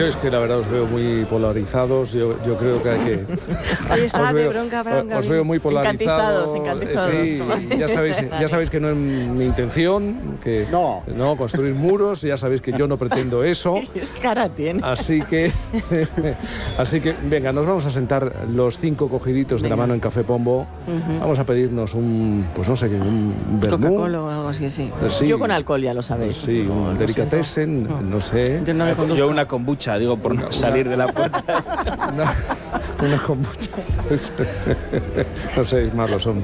es que la verdad os veo muy polarizados. Yo creo que hay que... Ahí está, de bronca. Os veo muy polarizados. Encantizados. Sí, ya sabéis que no es mi intención, que no construir muros. Ya sabéis que yo no pretendo eso. Es cara tiene. Así que, venga, nos vamos a sentar los 5 cogiditos de la mano en Café Pombo. Vamos a pedirnos un vermú. Coca-Cola o algo así, sí. Yo con alcohol, ya lo sabéis. Sí, un delicatessen, no sé. Yo una kombucha, digo, por no salir de la puerta. Una kombucha. No sé, malos son.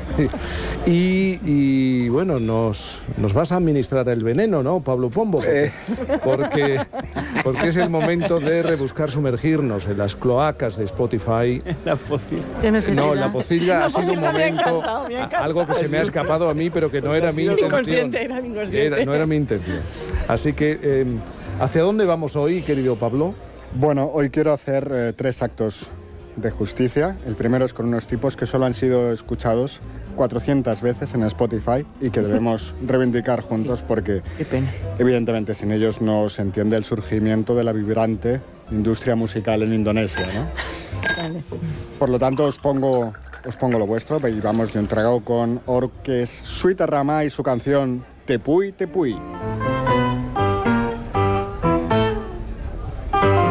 Y bueno, nos vas a administrar el veneno, ¿no, Pablo Pombo? Porque es el momento de rebuscar, sumergirnos en las cloacas de Spotify. La pocilla. No, la pocilla ha sido un momento, algo que se me ha escapado a mí, pero que no era mi intención. Era inconsciente. No era mi intención. Así que, ¿hacia dónde vamos hoy, querido Pablo? Bueno, hoy quiero hacer 3 actos de justicia. El primero es con unos tipos que solo han sido escuchados 400 veces en Spotify y que debemos reivindicar juntos porque, evidentemente, sin ellos no se entiende el surgimiento de la vibrante industria musical en Indonesia, ¿no? Vale. Por lo tanto, os pongo lo vuestro y vamos de un trago con Orques Suita Rama y su canción Tepuy Tepuy.